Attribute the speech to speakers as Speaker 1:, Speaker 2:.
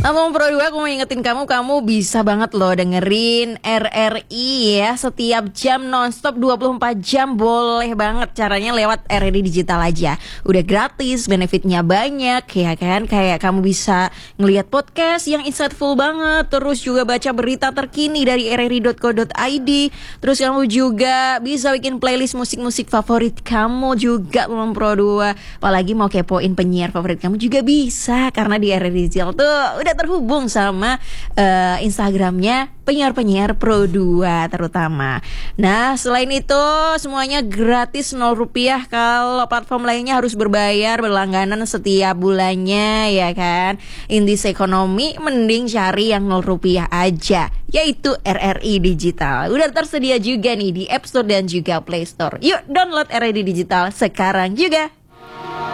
Speaker 1: Ngomong Pro 2, aku mau ingetin kamu bisa banget loh dengerin RRI ya. Setiap jam nonstop 24 jam boleh banget. Caranya lewat RRI Digital aja. Udah gratis, benefitnya banyak ya kan. Kayak kamu bisa ngelihat podcast yang insightful banget. Terus juga baca berita terkini dari rri.co.id. Terus kamu juga bisa bikin playlist musik-musik favorit kamu juga Ngomong Pro 2. Apalagi mau kepoin penyiar favorit kamu juga bisa. Karena di RRI Digital tuh udah terhubung sama Instagramnya penyiar-penyiar Pro 2 terutama. Nah selain itu semuanya gratis 0 rupiah. Kalau platform lainnya harus berbayar berlangganan setiap bulannya ya kan. In this ekonomi mending cari yang 0 rupiah aja, yaitu RRI Digital. Udah tersedia juga nih di App Store dan juga Play Store. Yuk download RRI Digital sekarang juga.